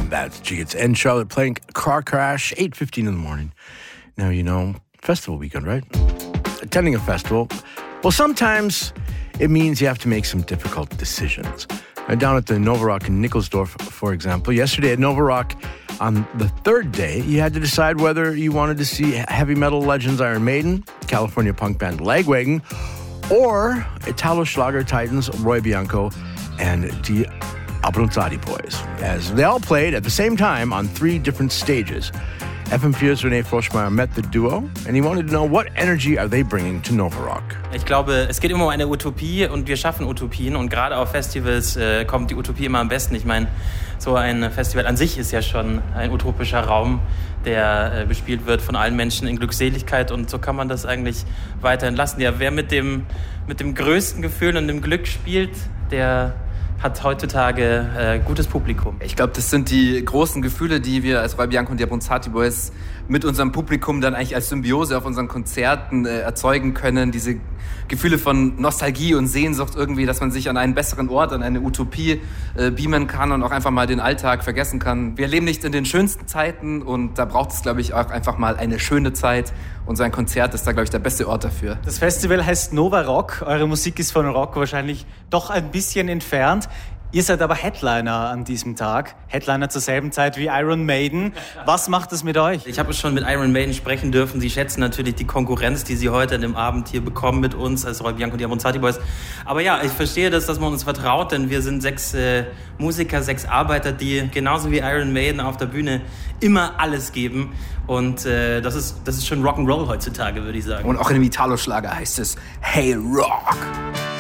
That's Jiggets and Charlotte playing Car Crash, 8:15 in the morning. Now, you know, festival weekend, right? Attending a festival, well, sometimes it means you have to make some difficult decisions. Down at the Nova Rock in Nickelsdorf, for example, yesterday at Nova Rock, on the third day, you had to decide whether you wanted to see heavy metal legends Iron Maiden, California punk band Lagwagon, or Italo-Schlager titans Roy Bianco and Die Abruzzati Boys, as they all played at the same time on 3 different stages. FM4's René Froschmeier met the duo, and he wanted to know what energy are they bringing to Nova Rock. Ich glaube, es geht immer um eine Utopie und wir schaffen Utopien und gerade auf Festivals kommt die Utopie immer am besten. Ich meine, so ein Festival an sich ist ja schon ein utopischer Raum, der bespielt wird von allen Menschen in Glückseligkeit und so kann man das eigentlich weiterhin lassen. Ja, wer mit dem größten Gefühl und dem Glück spielt, der hat heutzutage gutes Publikum. Ich glaube, das sind die großen Gefühle, die wir als Roy Bianco und die Abruzzati Boys mit unserem Publikum dann eigentlich als Symbiose auf unseren Konzerten erzeugen können. Diese Gefühle von Nostalgie und Sehnsucht irgendwie, dass man sich an einen besseren Ort, an eine Utopie beamen kann und auch einfach mal den Alltag vergessen kann. Wir leben nicht in den schönsten Zeiten und da braucht es, glaube ich, auch einfach mal eine schöne Zeit. Und so ein Konzert ist da, glaube ich, der beste Ort dafür. Das Festival heißt Nova Rock. Eure Musik ist von Rock wahrscheinlich doch ein bisschen entfernt. Ihr seid aber Headliner an diesem Tag. Headliner zur selben Zeit wie Iron Maiden. Was macht das mit euch? Ich habe schon mit Iron Maiden sprechen dürfen. Sie schätzen natürlich die Konkurrenz, die sie heute an dem Abend hier bekommen mit uns als Roy Bianco und die Abruzzati Boys. Aber ja, ich verstehe das, dass man uns vertraut, denn wir sind 6 Musiker, 6 Arbeiter, die genauso wie Iron Maiden auf der Bühne immer alles geben. Und das ist schon Rock'n'Roll heutzutage, würde ich sagen. Und auch in dem Italo-Schlager heißt es Hey Rock!